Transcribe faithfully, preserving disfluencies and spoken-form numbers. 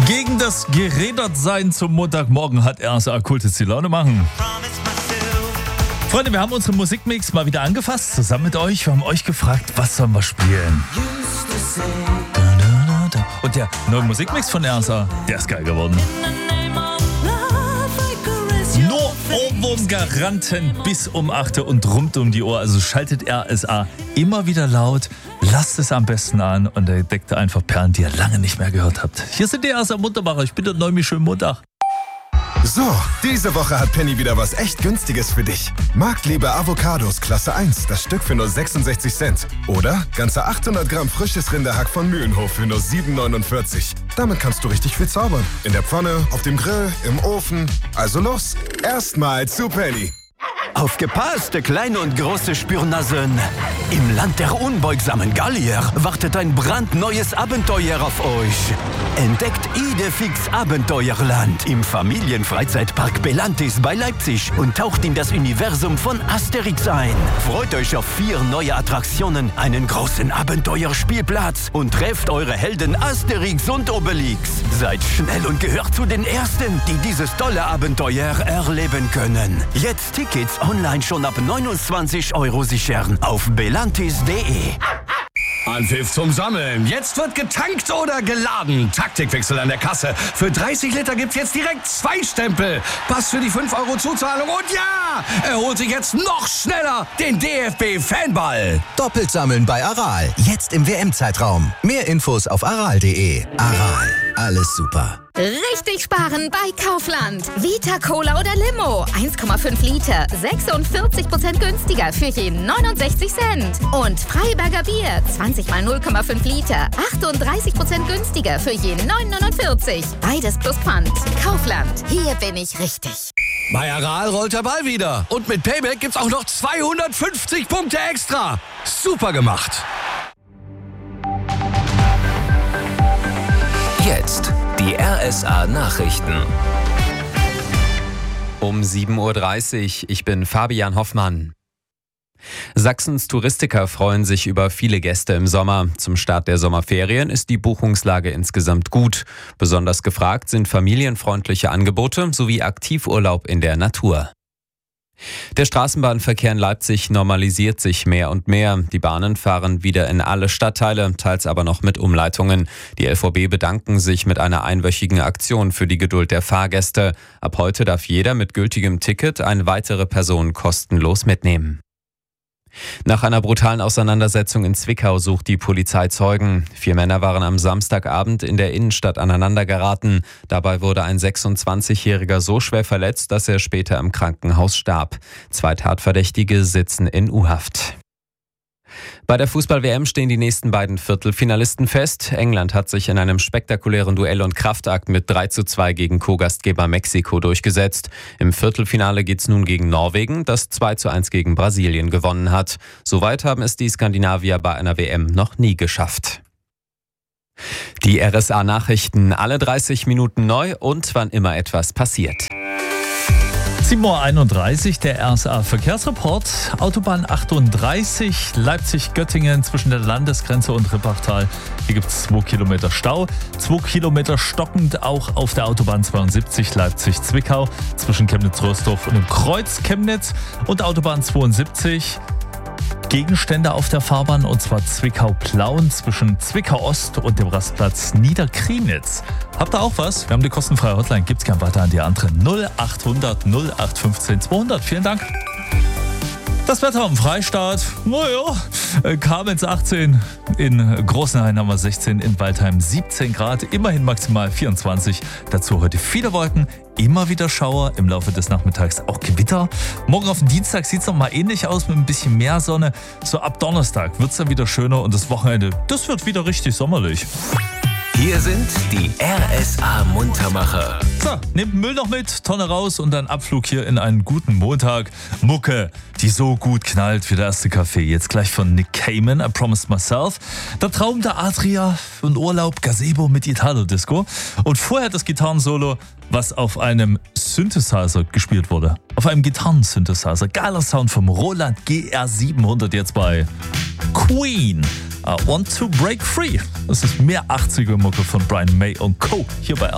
Gegen das Gerädertsein zum Montagmorgen hat R S A Kultes die Laune machen. Freunde, wir haben unseren Musikmix mal wieder angefasst, zusammen mit euch. Wir haben euch gefragt, was sollen wir spielen? Und der neue Musikmix von R S A, der ist geil geworden. Nur Ohrwurm-Garanten bis um acht und rund um die Uhr. Also schaltet R S A immer wieder laut, lasst es am besten an und entdeckt einfach Perlen, die ihr lange nicht mehr gehört habt. Hier sind die R S A Muntermacher. Ich bin der Neumi, schönen Montag. So, diese Woche hat Penny wieder was echt Günstiges für dich. Marktliebe Avocados Klasse eins, das Stück für nur sechsundsechzig Cent. Oder ganze achthundert Gramm frisches Rinderhack von Mühlenhof für nur sieben neunundvierzig. Damit kannst du richtig viel zaubern. In der Pfanne, auf dem Grill, im Ofen. Also los, erstmal zu Penny. Aufgepasst, kleine und große Spürnasen. Im Land der unbeugsamen Gallier wartet ein brandneues Abenteuer auf euch. Entdeckt Idefix Abenteuerland im Familienfreizeitpark Belantis bei Leipzig und taucht in das Universum von Asterix ein. Freut euch auf vier neue Attraktionen, einen großen Abenteuerspielplatz und trefft eure Helden Asterix und Obelix. Seid schnell und gehört zu den Ersten, die dieses tolle Abenteuer erleben können. Jetzt Tickets online schon ab neunundzwanzig Euro sichern auf belantis punkt de. Anpfiff zum Sammeln. Jetzt wird getankt oder geladen. Taktikwechsel an der Kasse. Für dreißig Liter gibt's jetzt direkt zwei Stempel. Pass für die fünf Euro Zuzahlung und ja, er holt sich jetzt noch schneller den D F B-Fanball. Doppelt sammeln bei Aral. Jetzt im W M-Zeitraum. Mehr Infos auf aral punkt de. Aral. Alles super. Richtig sparen bei Kaufland. Vita Cola oder Limo. eins Komma fünf Liter. sechsundvierzig Prozent günstiger für jeden neunundsechzig Cent. Und Freiberger Bier. zwanzig mal null Komma fünf Liter. achtunddreißig Prozent günstiger für jeden neun neunundvierzig. Beides plus Pfand. Kaufland. Hier bin ich richtig. Bei Aral rollt der Ball wieder. Und mit Payback gibt's auch noch zweihundertfünfzig Punkte extra. Super gemacht. Jetzt die R S A Nachrichten. Um sieben Uhr dreißig, ich bin Fabian Hoffmann. Sachsens Touristiker freuen sich über viele Gäste im Sommer. Zum Start der Sommerferien ist die Buchungslage insgesamt gut. Besonders gefragt sind familienfreundliche Angebote sowie Aktivurlaub in der Natur. Der Straßenbahnverkehr in Leipzig normalisiert sich mehr und mehr. Die Bahnen fahren wieder in alle Stadtteile, teils aber noch mit Umleitungen. Die L V B bedanken sich mit einer einwöchigen Aktion für die Geduld der Fahrgäste. Ab heute darf jeder mit gültigem Ticket eine weitere Person kostenlos mitnehmen. Nach einer brutalen Auseinandersetzung in Zwickau sucht die Polizei Zeugen. Vier Männer waren am Samstagabend in der Innenstadt aneinander geraten. Dabei wurde ein sechsundzwanzigjähriger so schwer verletzt, dass er später im Krankenhaus starb. Zwei Tatverdächtige sitzen in U-Haft. Bei der Fußball-W M stehen die nächsten beiden Viertelfinalisten fest. England hat sich in einem spektakulären Duell und Kraftakt mit drei zu zwei gegen Co-Gastgeber Mexiko durchgesetzt. Im Viertelfinale geht's nun gegen Norwegen, das zwei zu eins gegen Brasilien gewonnen hat. Soweit haben es die Skandinavier bei einer W M noch nie geschafft. Die R S A-Nachrichten alle dreißig Minuten neu und wann immer etwas passiert. sieben Uhr einunddreißig, der R S A-Verkehrsreport. Autobahn achtunddreißig, Leipzig-Göttingen zwischen der Landesgrenze und Rippachtal. Hier gibt es zwei Kilometer Stau. zwei Kilometer stockend auch auf der Autobahn zweiundsiebzig Leipzig-Zwickau zwischen Chemnitz-Rösdorf und dem Kreuz Chemnitz. Und Autobahn zweiundsiebzig. Gegenstände auf der Fahrbahn, und zwar Zwickau-Plauen zwischen Zwickau-Ost und dem Rastplatz Niederkrienitz. Habt ihr auch was? Wir haben die kostenfreie Hotline. Gibt's gern weiter an die andere. null achthundert null acht fünfzehn zweihundert. Vielen Dank. Das Wetter am Freistaat, naja, Kamenz achtzehn, in Großenhain haben wir sechzehn, in Waldheim siebzehn Grad, immerhin maximal vierundzwanzig. Dazu heute viele Wolken, immer wieder Schauer, im Laufe des Nachmittags auch Gewitter. Morgen auf den Dienstag sieht es noch mal ähnlich aus mit ein bisschen mehr Sonne. So ab Donnerstag wird es dann wieder schöner und das Wochenende, das wird wieder richtig sommerlich. Hier sind die R S A Muntermacher. So, nehmt Müll noch mit, Tonne raus und dann Abflug hier in einen guten Montag. Mucke, die so gut knallt wie der erste Kaffee. Jetzt gleich von Nick Cayman, I Promised Myself. Der Traum der Adria und Urlaub Gazebo mit Italo-Disco. Und vorher das Gitarrensolo, was auf einem Synthesizer gespielt wurde. Auf einem Gitarrensynthesizer. Geiler Sound vom Roland G R siebenhundert jetzt bei Queen. I Want to Break Free. Das ist mehr achtziger Mucke von Brian May und Co. hier bei